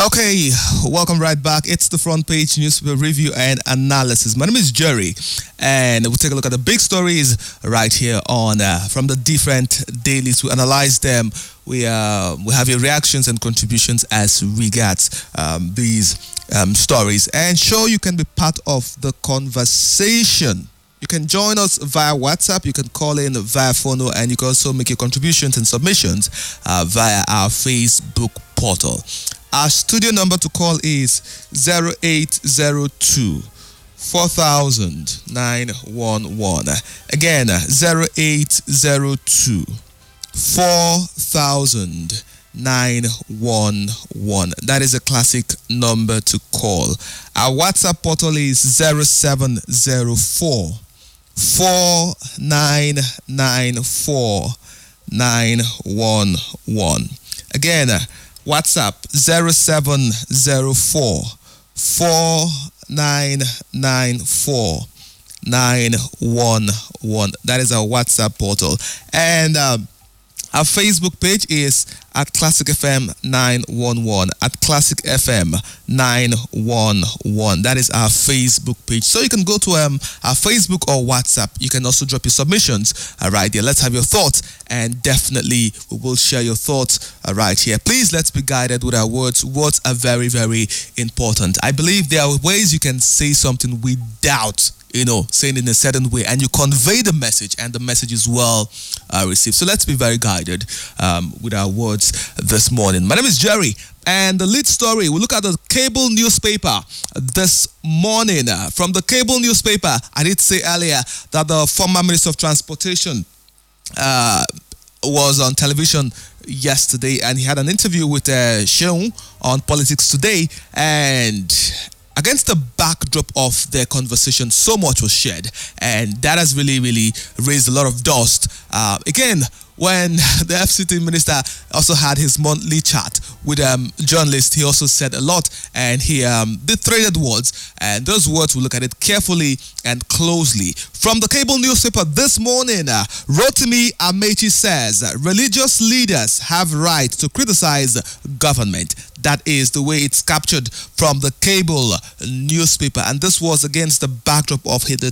Okay, welcome right back. It's the front page newspaper review and analysis. My name is Jerry, and we'll take a look at the big stories right here on from the different dailies. We analyze them. We have your reactions and contributions as regards these stories, and sure you can be part of the conversation. You can join us via WhatsApp, you can call in via Phono, and you can also make your contributions and submissions via our Facebook portal. Our studio number to call is 0802 4000 911. Again, 0802 4000 911. That is a classic number to call. Our WhatsApp portal is 0704 4994 911. Again, WhatsApp 0704 4994 911. That is our WhatsApp portal. And our Facebook page is at Classic FM 911. At Classic FM 911. That is our Facebook page. So you can go to our Facebook or WhatsApp. You can also drop your submissions right there. Let's have your thoughts, and definitely we will share your thoughts right here. Please, let's be guided with our words. Words are very, very important. I believe there are ways you can say something without saying in a certain way, and you convey the message, and the message is well received. So let's be very guided with our words this morning. My name is Jerry, and the lead story, we look at the cable newspaper this morning. From the cable newspaper, I did say earlier that the former Minister of Transportation was on television yesterday, and he had an interview with Seun on Politics Today, and against the backdrop of their conversation, so much was shared, and that has really, really raised a lot of dust. Again, when the FCT minister also had his monthly chat with journalists, he also said a lot, and he did threaded words, and those words, we'll look at it carefully and closely. From the cable newspaper this morning, Rotimi Amechi says religious leaders have right to criticize government. That is the way it's captured from the cable newspaper, and this was against the backdrop of the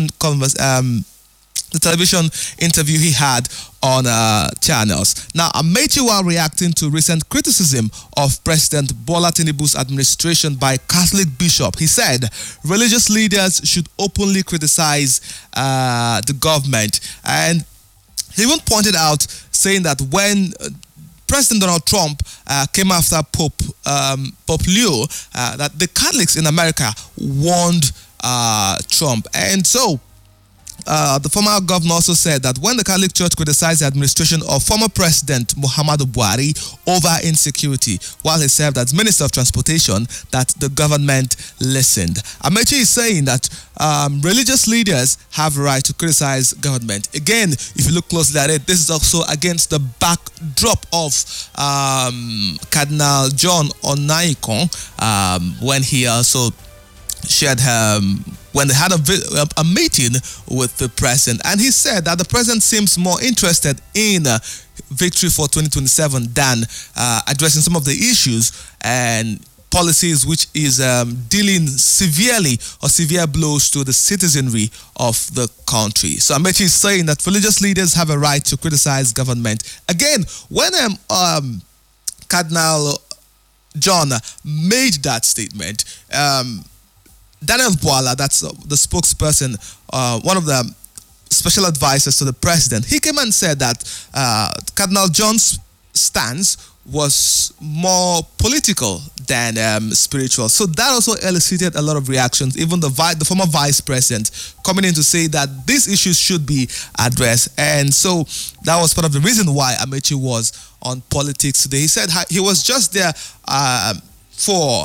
television interview he had on channels. Now, Amechi, while reacting to recent criticism of President Bola Tinubu's administration by Catholic bishop, he said religious leaders should openly criticize the government, and he even pointed out, saying that when President Donald Trump came after Pope Leo, that the Catholics in America warned Trump. And so the former governor also said that when the Catholic Church criticized the administration of former President Muhammadu Buhari over insecurity while he served as Minister of Transportation, that the government listened. Amechi is saying that religious leaders have a right to criticize government. Again, if you look closely at it, this is also against the backdrop of Cardinal John Onaiyekan when he also shared when they had a meeting with the president, and he said that the president seems more interested in victory for 2027 than addressing some of the issues and policies which is dealing severely or severe blows to the citizenry of the country. So Amechi is saying that religious leaders have a right to criticize government. Again, when Cardinal John made that statement, Daniel Bwala, that's the spokesperson, one of the special advisors to the president, he came and said that Cardinal John's stance was more political than spiritual. So that also elicited a lot of reactions. Even the former vice president coming in to say that these issues should be addressed. And so that was part of the reason why Amechi was on Politics Today. He said he was just there for,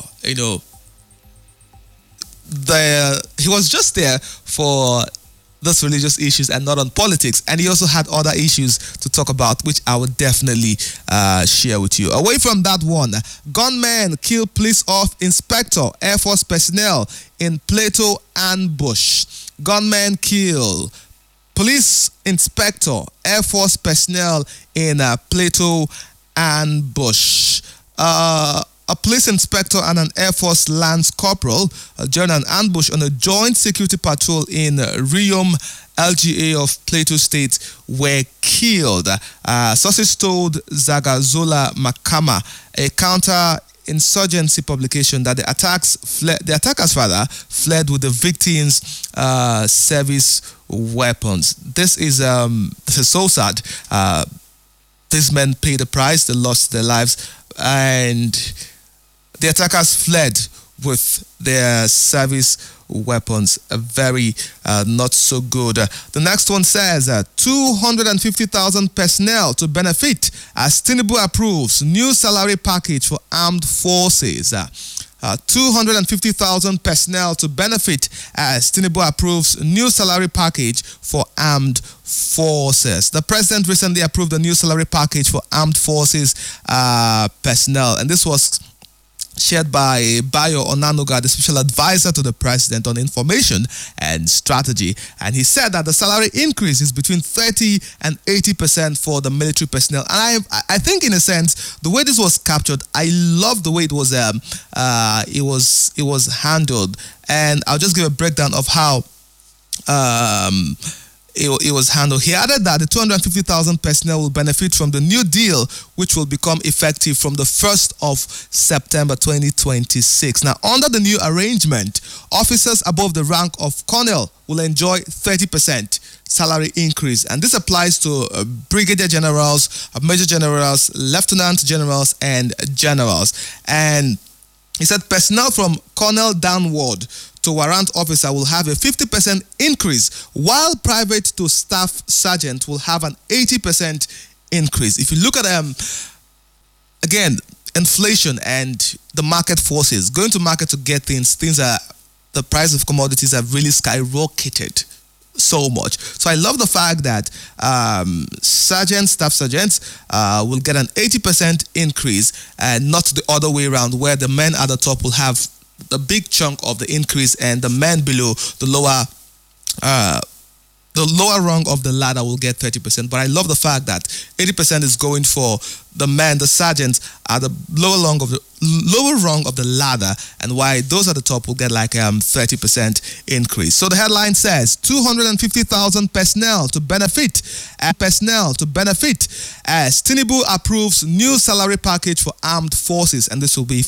he was just there for those religious issues and not on politics, and he also had other issues to talk about, which I would definitely share with you. Away from that one, gunmen kill police inspector, Air Force personnel in Plateau ambush. Gunmen kill police inspector, Air Force personnel in Plateau ambush. a police inspector and an Air Force Lance Corporal during an ambush on a joint security patrol in Riom, LGA of Plateau State were killed. Sources told Zagazola Makama, a counter-insurgency publication, that the attackers fled with the victims' service weapons. This is so sad. These men paid the price. They lost their lives, and the attackers fled with their service weapons. Very not so good. The next one says 250,000 personnel to benefit as Tinubu approves new salary package for armed forces. 250,000 personnel to benefit as Tinubu approves new salary package for armed forces. The president recently approved a new salary package for armed forces personnel, and this was shared by Bayo Onanuga, the special advisor to the president on information and strategy. And he said that the salary increase is between 30 and 80% for the military personnel. And I think, in a sense, the way this was captured, I love the way it was handled. And I'll just give a breakdown of how it was handled. He added that the 250,000 personnel will benefit from the new deal, which will become effective from the 1st of September 2026. Now, under the new arrangement, officers above the rank of colonel will enjoy 30% salary increase, and this applies to brigadier generals, major generals, lieutenant generals, and generals. And he said personnel from colonel downward to warrant officer will have a 50% increase, while private to staff sergeant will have an 80% increase. If you look at again, inflation and the market forces, going to market to get things are, the price of commodities have really skyrocketed so much. So I love the fact that staff sergeants will get an 80% increase, and not the other way around, where the men at the top will have the big chunk of the increase and the men below the lower rung of the ladder will get 30%. But I love the fact that 80% is going for the men, the sergeants, at the lower rung of the ladder, and why those at the top will get like 30% increase. So the headline says 250,000 personnel to benefit as Tinubu approves new salary package for armed forces, and this will be